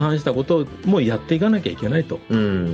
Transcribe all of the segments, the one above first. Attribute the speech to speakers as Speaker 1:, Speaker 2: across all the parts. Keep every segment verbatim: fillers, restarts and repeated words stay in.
Speaker 1: 反したことをもうやっていかなきゃいけないと、
Speaker 2: うん、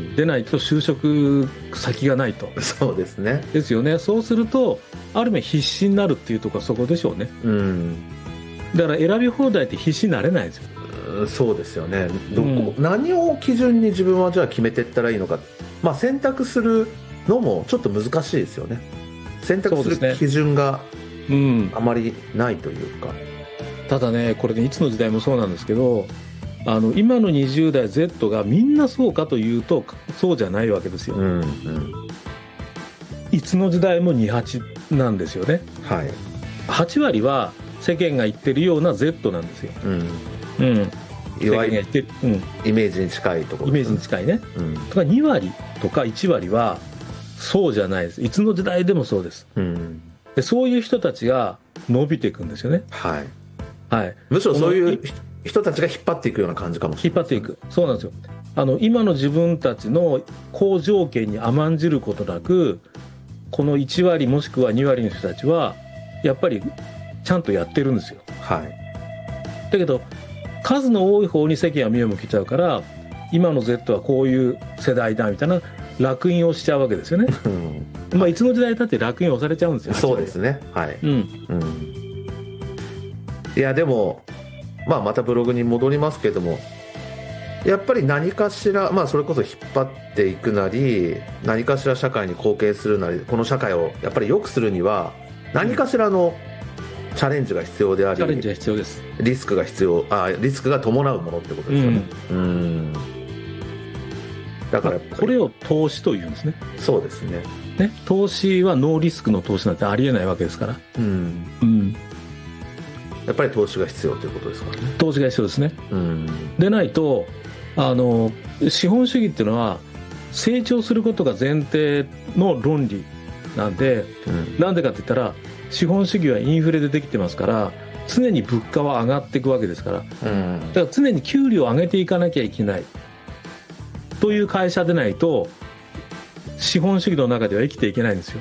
Speaker 1: でないと就職先がないと。
Speaker 2: そうですね。
Speaker 1: ですよね。そうするとある意味必死になるっていうところはそこでしょうね、
Speaker 2: うん、
Speaker 1: だから選び放題って必死になれないですよ。
Speaker 2: そうですよね。どこ、
Speaker 1: うん、
Speaker 2: 何を基準に自分はじゃあ決めていったらいいのか、まあ、選択するのもちょっと難しいですよね。選択する基準があまりないというか、
Speaker 1: うん、ただねこれねいつの時代もそうなんですけど、あの今のにじゅう代 Z がみんなそうかというとそうじゃないわけですよ、うんうん、いつの時代もにじゅうはちなんですよね、はい、はち割は世間が言ってるような Z なんですよ、うんうん、いわゆる、うん、
Speaker 2: イメージに近いところ、
Speaker 1: イメージに近いね、うん、とかに割とかいち割はそうじゃないです。いつの時代でもそうです、うん、でそういう人たちが伸びていくんですよね、はいはい、
Speaker 2: むしろそういう人たちが引っ張っていくような感じかもしれない。
Speaker 1: 引っ張っていく、そうなんですよ。あの今の自分たちの好条件に甘んじることなく、このいち割もしくはに割の人たちはやっぱりちゃんとやってるんですよ、はい、だけど数の多い方に世間は目を向けちゃうから、今の Z はこういう世代だみたいな烙印をしちゃうわけですよねまあいつの時代だって烙印を押されちゃうんですよ。
Speaker 2: そうですね、はい、うんうん、いやでも、まあ、またブログに戻りますけども、やっぱり何かしら、まあ、それこそ引っ張っていくなり、何かしら社会に貢献するなり、この社会をやっぱり良くするには何かしらのチャレンジが必要であり、
Speaker 1: チャレンジが必要です。
Speaker 2: リスクが必要、あ、リスクが伴うものってことですよね、うん、うん、だから
Speaker 1: これを投資というんですね。
Speaker 2: そうですね。
Speaker 1: ね、投資はノーリスクの投資なんてありえないわけですから、うんうん、
Speaker 2: やっぱり投資が必要ということですからね。
Speaker 1: 投資が必要ですね、うん、でないとあの資本主義っていうのは成長することが前提の論理なんで、うん、なんでかって言ったら資本主義はインフレでできてますから、常に物価は上がっていくわけですから、うん、だから常に給料を上げていかなきゃいけないという会社でないと資本主義の中では生きていけないんですよ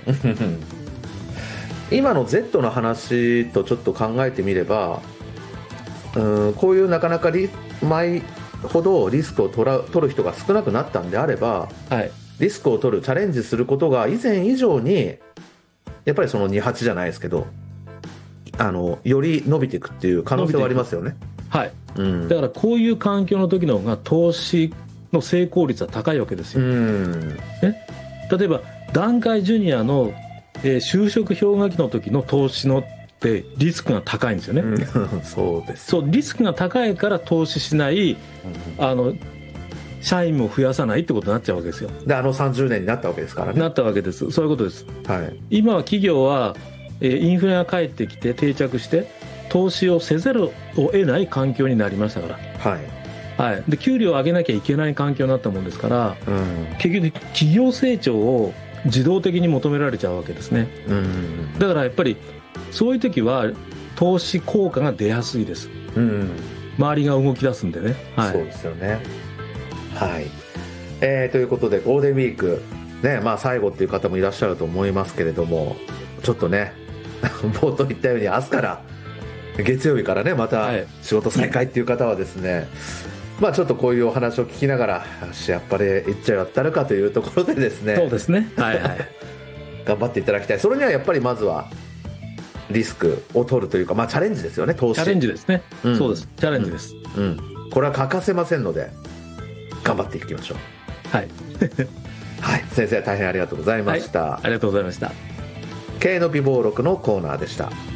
Speaker 2: 今の Z の話とちょっと考えてみれば、うん、こういうなかなかリ前ほどリスクを取ら取る人が少なくなったんであれば、はい、リスクを取るチャレンジすることが以前以上にやっぱりそのにじゅうはちじゃないですけど、あのより伸びていくっていう可能性はありますよね。
Speaker 1: はい、うん、だからこういう環境の時の方が投資の成功率は高いわけですよ、うんね、例えば団塊ジュニアの、えー、就職氷河期の時の投資のってリスクが高いんですよね、うん、
Speaker 2: そうです。
Speaker 1: そう、リスクが高いから投資しない、うん、あの社員も増やさないってことになっちゃうわけですよ。
Speaker 2: であのさんじゅうねんになったわけですからね。
Speaker 1: なったわけです。そういうことです、
Speaker 2: はい、
Speaker 1: 今は企業は、えー、インフレが返ってきて定着して投資をせざるを得ない環境になりましたから、はいはい、で給料を上げなきゃいけない環境になったもんですから、うん、結局企業成長を自動的に求められちゃうわけですね、うん、だからやっぱりそういう時は投資効果が出やすいです、うん、周りが動き出すんでね、
Speaker 2: はい、そうですよね。はい、えー、ということでゴールデンウィーク、ね、まあ、最後っていう方もいらっしゃると思いますけれども、ちょっとね冒頭言ったように明日から月曜日からねまた仕事再開っていう方はですね、はい、まあ、ちょっとこういうお話を聞きながらやっぱり行っちゃやったるかというところでですね、
Speaker 1: そうですね、はいはい、
Speaker 2: 頑張っていただきたい。それにはやっぱりまずはリスクを取るというか、まあ、チャレンジですよね。投資
Speaker 1: チャレンジですね、うん、そうです、チャレンジです、
Speaker 2: うんうん、これは欠かせませんので頑張っていきましょう。はいはい、先生大変ありがとうございました、
Speaker 1: はい、ありがとうございました。
Speaker 2: 経営の美貌録のコーナーでした。